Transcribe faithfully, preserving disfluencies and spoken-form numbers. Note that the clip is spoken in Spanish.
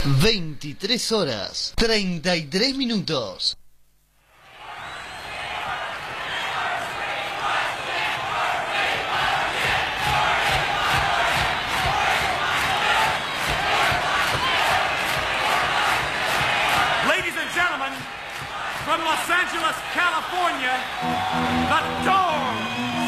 veintitrés horas, treinta y tres minutos. From Los Angeles, California, the Doors.